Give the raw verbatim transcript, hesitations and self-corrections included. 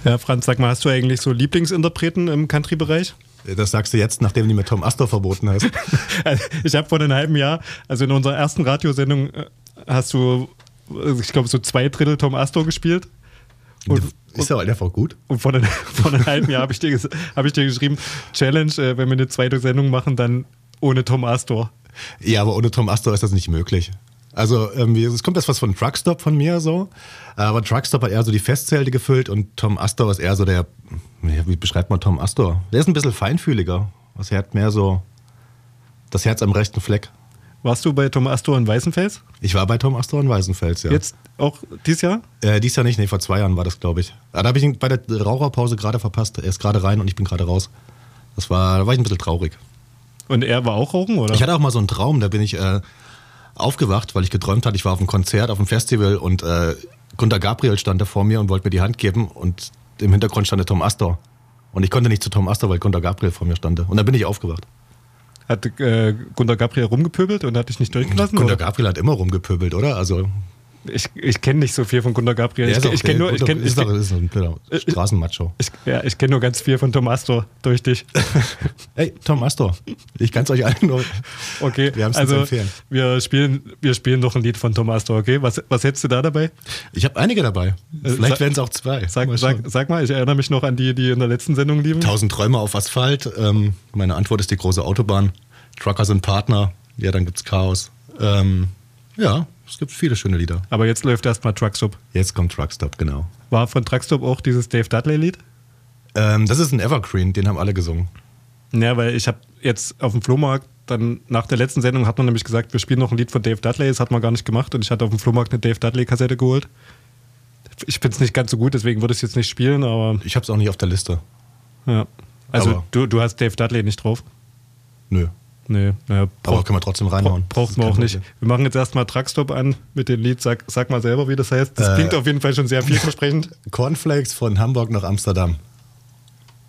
Ja, Franz, sag mal, hast du eigentlich so Lieblingsinterpreten im Country-Bereich? Das sagst du jetzt, nachdem du mir Tom Astor verboten hast. Ich habe vor einem halben Jahr, also in unserer ersten Radiosendung, hast du, ich glaube, so zwei Drittel Tom Astor gespielt. Und, ist ja einfach gut. Und vor, den, vor einem halben Jahr habe ich, dir, hab ich dir geschrieben, Challenge, äh, wenn wir eine zweite Sendung machen, dann ohne Tom Astor. Ja, aber ohne Tom Astor ist das nicht möglich. Also ähm, es kommt jetzt was von Truckstop von mir so, aber Truckstop hat eher so die Festzelte gefüllt und Tom Astor ist eher so der, wie beschreibt man Tom Astor? Der ist ein bisschen feinfühliger. Also er hat mehr so das Herz am rechten Fleck. Warst du bei Tom Astor in Weißenfels? Ich war bei Tom Astor in Weißenfels, ja. Jetzt auch dieses Jahr? Äh, dieses Jahr nicht, nee, vor zwei Jahren war das, glaube ich. Aber da habe ich ihn bei der Raucherpause gerade verpasst. Er ist gerade rein und ich bin gerade raus. Das war, da war ich ein bisschen traurig. Und er war auch rauchen, oder? Ich hatte auch mal so einen Traum, da bin ich äh, aufgewacht, weil ich geträumt hatte, ich war auf einem Konzert, auf einem Festival und äh, Gunter Gabriel stand da vor mir und wollte mir die Hand geben und im Hintergrund stand der Tom Astor. Und ich konnte nicht zu Tom Astor, weil Gunter Gabriel vor mir stand. Und dann bin ich aufgewacht. Hat äh, Gunter Gabriel rumgepöbelt und hat dich nicht durchgelassen? Gunter Gabriel hat immer rumgepöbelt, oder? Also Ich, ich kenne nicht so viel von Gunter Gabriel. Ja, ich ich kenne nur, ich kenn, ist, ich doch, kenn, ist ein blöder Straßenmacho. Ich, ja, ich kenne nur ganz viel von Tom Astor durch dich. Hey, Tom Astor. Ich kann es euch allen nur. Okay, wir also zu empfehlen. Wir spielen, wir spielen noch ein Lied von Tom Astor, okay? Was, was hättest du da dabei? Ich habe einige dabei. Vielleicht werden es auch zwei. Sag mal, sag, sag mal, ich erinnere mich noch an die, die in der letzten Sendung liefen. Tausend Träume auf Asphalt. Ähm, meine Antwort ist die große Autobahn. Trucker sind Partner. Ja, dann gibt's Chaos. Ähm, ja, es gibt viele schöne Lieder. Aber jetzt läuft erstmal Truckstop. Jetzt kommt Truckstop, genau. War von Truckstop auch dieses Dave Dudley-Lied? Ähm, das ist ein Evergreen, den haben alle gesungen. Ja, weil ich habe jetzt auf dem Flohmarkt, dann nach der letzten Sendung hat man nämlich gesagt, wir spielen noch ein Lied von Dave Dudley, das hat man gar nicht gemacht und ich hatte auf dem Flohmarkt eine Dave Dudley-Kassette geholt. Ich finde es nicht ganz so gut, deswegen würde ich es jetzt nicht spielen, aber... Ich habe es auch nicht auf der Liste. Ja, also du, du hast Dave Dudley nicht drauf? Nö. Nee, naja, aber können wir trotzdem reinhauen. Braucht man auch nicht. Problem. Wir machen jetzt erstmal Truckstop an mit dem Lied. Sag, sag mal selber, wie das heißt. Das äh, klingt auf jeden Fall schon sehr vielversprechend. Cornflakes von Hamburg nach Amsterdam.